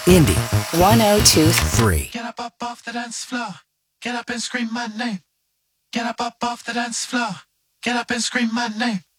Indy 1023. Get up off the dance floor. Get up and scream my name. Get up off the dance floor. Get up and scream my name.